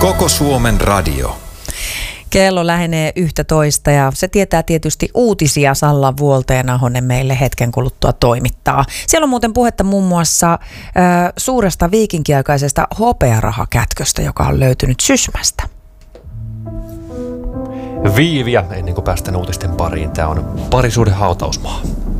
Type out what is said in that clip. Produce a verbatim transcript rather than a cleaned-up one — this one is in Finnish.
Koko Suomen radio. Kello lähenee yhtätoista ja se tietää tietysti uutisia. Salla Vuolteen Ahonen meille hetken kuluttua toimittaa. Siellä on muuten puhetta muun muassa äh, suuresta viikinkiaikaisesta hopearahakätköstä, joka on löytynyt Sysmästä. Viiviä, ennen kuin päästään uutisten pariin. Tämä on parisuuden hautausmaa.